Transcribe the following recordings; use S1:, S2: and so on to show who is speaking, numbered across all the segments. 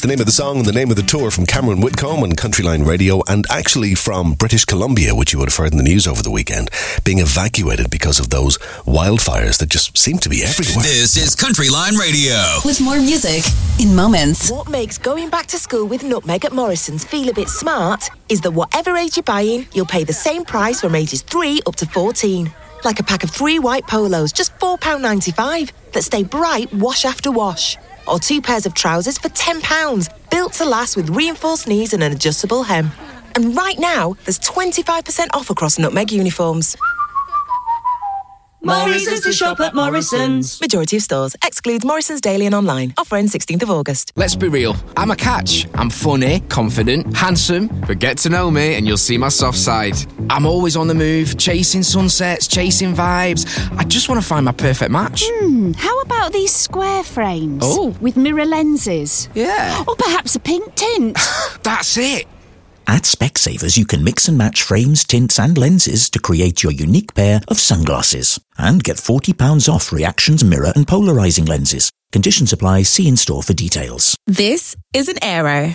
S1: the name of the song and the name of the tour from Cameron Whitcomb on Countryline Radio, and actually from British Columbia, which you would have heard in the news over the weekend, being evacuated because of those wildfires that just seem to be everywhere.
S2: This is Countryline Radio.
S3: With more music in moments.
S4: What makes going back to school with Nutmeg at Morrison's feel a bit smart is that whatever age you're buying, you'll pay the same price from ages 3 up to 14. Like a pack of 3 white polos, just £4.95, that stay bright wash after wash. Or 2 pairs of trousers for £10, built to last with reinforced knees and an adjustable hem. And right now, there's 25% off across Nutmeg uniforms.
S5: Morrison's to shop at Morrison's.
S4: Majority of stores. Excludes Morrison's Daily and online. Offer ends 16th of August.
S6: Let's be real. I'm a catch. I'm funny, confident, handsome, but get to know me and you'll see my soft side. I'm always on the move, chasing sunsets, chasing vibes. I just want to find my perfect match.
S7: How about these square frames?
S6: Oh.
S7: With mirror lenses?
S6: Yeah.
S7: Or perhaps a pink tint?
S6: That's it.
S8: At Specsavers, you can mix and match frames, tints and lenses to create your unique pair of sunglasses. And get £40 off Reactions mirror and polarising lenses. Conditions apply. See in store for details.
S9: This is an Aero.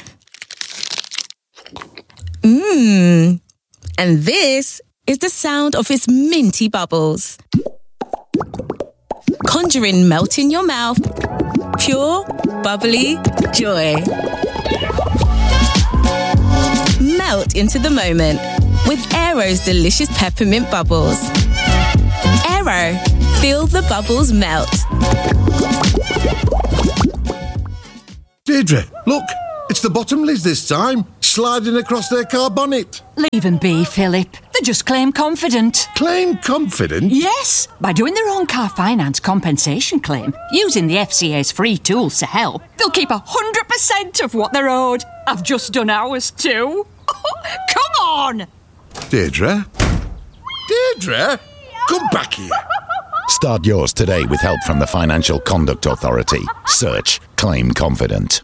S9: And this is the sound of its minty bubbles. Conjuring melt in your mouth. Pure, bubbly joy. Melt into the moment with Aero's delicious peppermint bubbles. Aero, feel the bubbles melt.
S10: Deirdre, look, it's the Bottomleys this time, sliding across their car bonnet.
S5: Leave them be, Philip. They just claim confident.
S10: Claim confident?
S5: Yes, by doing their own car finance compensation claim, using the FCA's free tools to help, they'll keep 100% of what they're owed. I've just done ours too. Come on!
S10: Deirdre? Deirdre? Come back here.
S11: Start yours today with help from the Financial Conduct Authority. Search Claim Confident.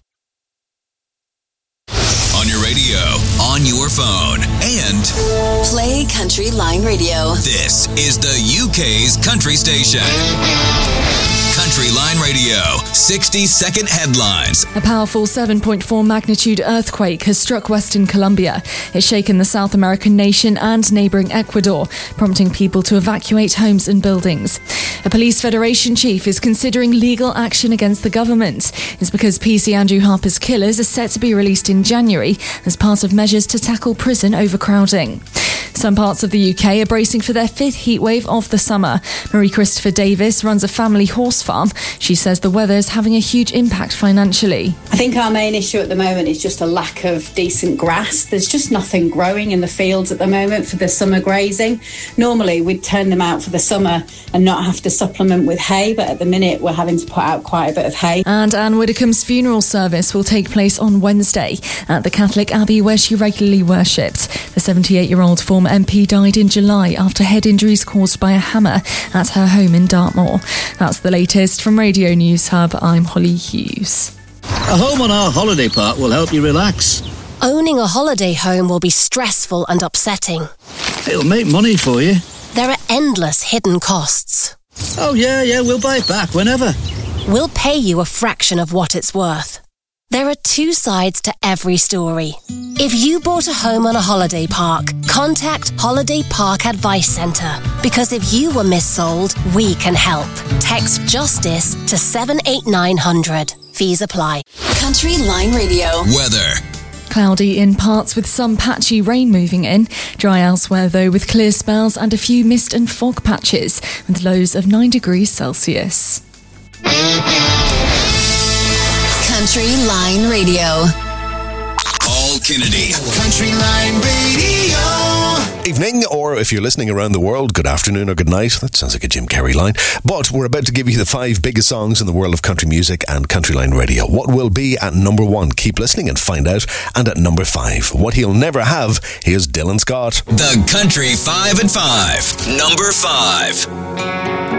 S2: On your radio, on your phone, and
S3: Play Countryline Radio.
S2: this is the UK's country station. Countryline Radio, 60-second headlines.
S12: A powerful 7.4 magnitude earthquake has struck Western Colombia. It's shaken the South American nation and neighbouring Ecuador, prompting people to evacuate homes and buildings. A police federation chief is considering legal action against the government. It's because PC Andrew Harper's killers are set to be released in January as part of measures to tackle prison overcrowding. Some parts of the UK are bracing for their 5th heatwave of the summer. Marie Christopher Davis runs a family horse farm. She says the weather is having a huge impact financially.
S13: I think our main issue at the moment is just a lack of decent grass. There's just nothing growing in the fields at the moment for the summer grazing. Normally we'd turn them out for the summer and not have to supplement with hay, but at the minute we're having to put out quite a bit of hay.
S12: And Anne Widdecombe's funeral service will take place on Wednesday at the Catholic Abbey where she regularly worshipped. The 78-year-old former MP died in July after head injuries caused by a hammer at her home in Dartmoor. That's the latest from Radio News Hub. I'm Holly Hughes.
S14: A home on our holiday park will help you relax.
S15: Owning a holiday home will be stressful and upsetting.
S14: It'll make money for you.
S15: There are endless hidden costs.
S14: Oh, yeah, we'll buy it back whenever.
S15: We'll pay you a fraction of what it's worth. There are 2 sides to every story. If you bought a home on a holiday park, contact Holiday Park Advice Centre. Because if you were missold, we can help. Text JUSTICE to 78900. Fees apply.
S3: Countryline Radio.
S2: Weather.
S12: Cloudy in parts with some patchy rain moving in. Dry elsewhere though with clear spells and a few mist and fog patches with lows of 9 degrees Celsius.
S3: Countryline Radio.
S2: Paul Kennedy.
S1: Countryline Radio. Evening, or if you're listening around the world, good afternoon or good night. That sounds like a Jim Carrey line. But we're about to give you the 5 biggest songs in the world of country music and Countryline Radio. What will be at number 1? Keep listening and find out. And at number 5, what he'll never have, here's Dylan Scott.
S2: The Country 5 and 5. Number 5.